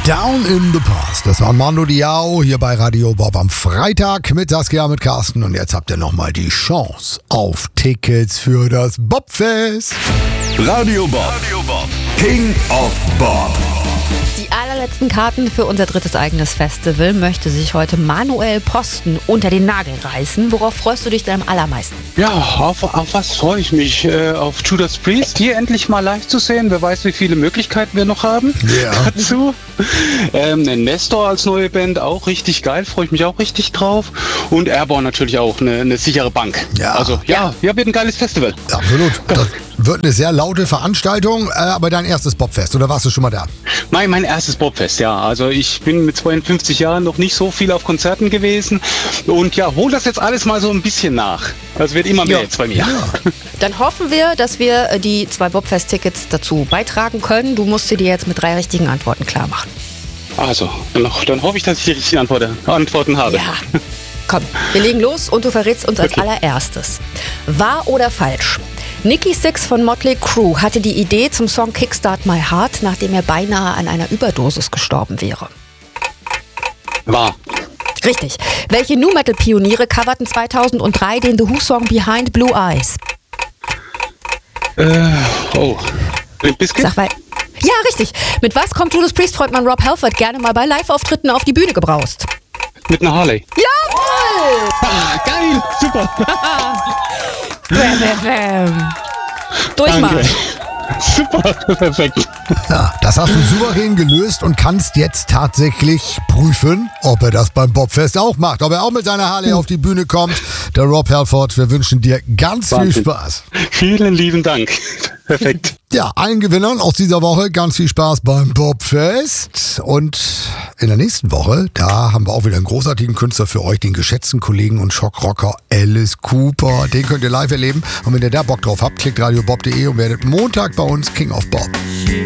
Down in the Past. Das war Mando Diao hier bei Radio Bob am Freitag mit Saskia, mit Carsten. Und jetzt habt ihr nochmal die Chance auf Tickets für das Bobfest. Radio Bob. King of Bob. Die allerletzten Karten für unser drittes eigenes Festival möchte sich heute Manuel Posten unter den Nagel reißen. Worauf freust du dich denn am allermeisten? Ja, auf was freue ich mich? Auf Judas Priest hier endlich mal live zu sehen. Wer weiß, wie viele Möglichkeiten wir noch haben dazu. Nestor als neue Band, auch richtig geil. Freue ich mich auch richtig drauf. Und Airborne natürlich auch eine sichere Bank. Ja. Also ja, wird ein geiles Festival. Absolut. Das wird eine sehr laute Veranstaltung, aber dein erstes Bobfest, oder warst du schon mal da? Mein erstes Bobfest, ja. Also ich bin mit 52 Jahren noch nicht so viel auf Konzerten gewesen. Und ja, hol das jetzt alles mal so ein bisschen nach. Das wird immer mehr jetzt bei mir. Ja. Dann hoffen wir, dass wir die 2 Bobfest-Tickets dazu beitragen können. Du musst sie dir jetzt mit 3 richtigen Antworten klar machen. Also, dann hoffe ich, dass ich die richtigen Antworten habe. Ja. Komm, wir legen los und du verrätst uns als allererstes. Wahr oder falsch? Nikki Sixx von Motley Crue hatte die Idee zum Song Kickstart My Heart, nachdem er beinahe an einer Überdosis gestorben wäre. Wahr. Richtig. Welche Nu-Metal-Pioniere coverten 2003 den The Who-Song Behind Blue Eyes? Limp Bizkit? Sag mal. Ja, richtig. Mit was kommt Judas Priest-Frontmann Rob Halford gerne mal bei Live-Auftritten auf die Bühne gebraust? Mit einer Harley. Jawohl! Geil, super. Bäm, bäm, bäm. Durchmarsch. Super, perfekt. Ja, das hast du souverän gelöst und kannst jetzt tatsächlich prüfen, ob er das beim Bobfest auch macht. Ob er auch mit seiner Harley auf die Bühne kommt. Der Rob Halford, wir wünschen dir ganz viel Spaß. Vielen lieben Dank. Perfekt. Ja, allen Gewinnern aus dieser Woche ganz viel Spaß beim Bobfest. Und in der nächsten Woche, da haben wir auch wieder einen großartigen Künstler für euch, den geschätzten Kollegen und Schockrocker Alice Cooper. Den könnt ihr live erleben. Und wenn ihr da Bock drauf habt, klickt radiobob.de und werdet Montag bei uns King of Bob.